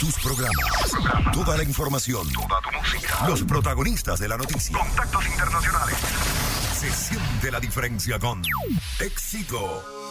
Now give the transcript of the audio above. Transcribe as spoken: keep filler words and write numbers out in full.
tus programas, programa. Toda la información, toda tu música, los protagonistas de la noticia, contactos internacionales. Se siente la diferencia con Éxito.